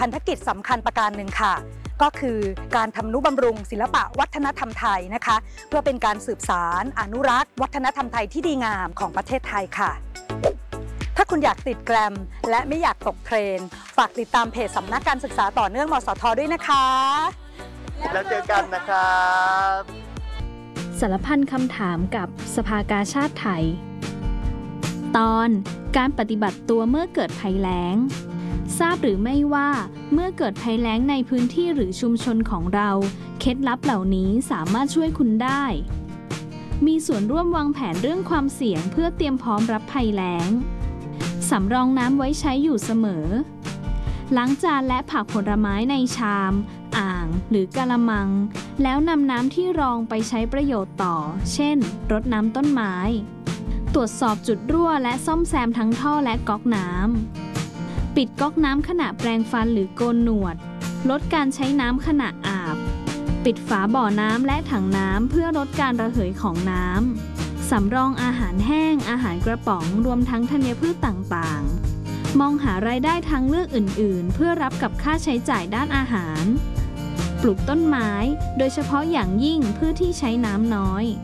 พันธกิจสำคัญประการหนึ่งค่ะก็คือการทำนุบำรุงศิลปะวัฒนธรรมไทยนะคะเพื่อเป็นการสืบสานอนุรักษ์วัฒนธรรมไทยที่ดีงามของประเทศไทยค่ะถ้าคุณอยากติดแกรมและไม่อยากตกเทรนด์ฝากติดตามเพจสำนักการศึกษาต่อเนื่องมสท.ด้วยนะคะแล้วเจอกันนะครับสารพันคำถามกับสภากาชาดไทยตอนการปฏิบัติตัวเมื่อเกิดภัยแล้งทราบหรือไม่ว่าเมื่อเกิดภัยแล้งในพื้นที่หรือชุมชนของเราเคล็ดลับเหล่านี้สามารถช่วยคุณได้มีส่วนร่วมวางแผนเรื่องความเสี่ยงเพื่อเตรียมพร้อมรับภัยแล้งสำรองน้ำไว้ใช้อยู่เสมอล้างจานและผักผลไม้ในชามอ่างหรือกะละมังแล้วนำน้ำที่รองไปใช้ประโยชน์ต่อเช่นรดน้ำต้นไม้ตรวจสอบจุดรั่วและซ่อมแซมทั้งท่อและก๊อกน้ำปิดก๊อกน้ำขณะแปรงฟันหรือโกนหนวดลดการใช้น้ำขณะอาบปิดฝาบ่อน้ำและถังน้ำเพื่อลดการระเหยของน้ำสำรองอาหารแห้งอาหารกระป๋องรวมทั้งธัญพืชต่างๆมองหารายได้ทางเลือกอื่นๆเพื่อรับกับค่าใช้จ่ายด้านอาหารปลูกต้นไม้โดยเฉพาะอย่างยิ่งพืชที่ใช้น้ำน้อย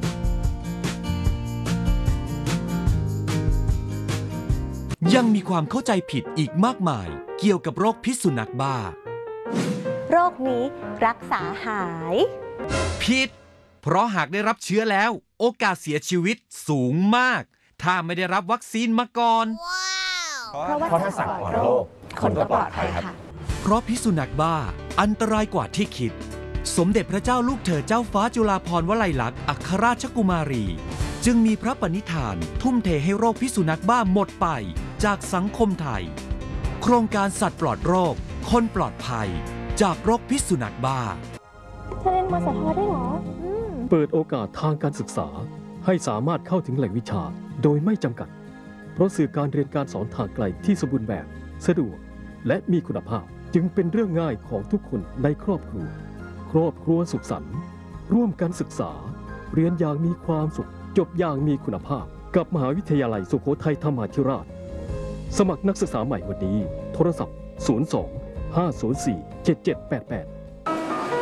ยังมีความเข้าใจผิดอีกมากมายเกี่ยวกับโรคพิษสุนัขบ้าโรคนี้รักษาหายผิดเพราะหากได้รับเชื้อแล้วโอกาสเสียชีวิตสูงมากถ้าไม่ได้รับวัคซีนมาก่อนเพราะถ้าสั่งก่อนโรคคนก็ปลอดภัยครับเพราะพิษสุนัขบ้าอันตรายกว่าที่คิดสมเด็จพระเจ้าลูกเธอเจ้าฟ้าจุฬาภรณ์วลัยลักษณ์อัครราชกุมารีจึงมีพระปณิธานทุ่มเทให้โรคพิษสุนัขบ้าหมดไปจากสังคมไทยโครงการสัตว์ปลอดโรคคนปลอดภัยจากโรคพิษสุนัขบ้าเรียนมสทได้หรอเปิดโอกาสทางการศึกษาให้สามารถเข้าถึงแหล่งวิชาโดยไม่จำกัดเพราะสื่อการเรียนการสอนทางไกลที่สมบูรณ์แบบสะดวกและมีคุณภาพจึงเป็นเรื่องง่ายของทุกคนในครอบครัวสุขสันต์ร่วมกันศึกษาเรียนอย่างมีความสุขจบอย่างมีคุณภาพกับมหาวิทยาลัยสุโขทัยธรรมาธิราชสมัครนักศึกษาใหม่วันนี้โทรศัพท์02 504 7788